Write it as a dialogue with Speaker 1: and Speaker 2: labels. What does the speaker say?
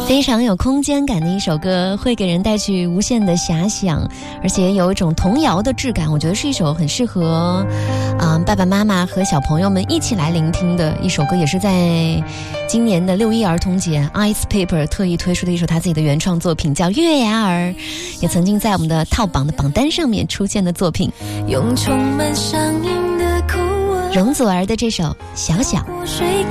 Speaker 1: 非常有空间感的一首歌，会给人带去无限的遐想，而且有一种童谣的质感。我觉得是一首很适合爸爸妈妈和小朋友们一起来聆听的一首歌，也是在今年的6·1儿童节 Ice Paper 特意推出的一首他自己的原创作品，叫《月牙儿》，也曾经在我们的套榜的榜单上面出现的作品。
Speaker 2: 用充满上瘾的口吻，
Speaker 1: 容祖儿的这首《小小》。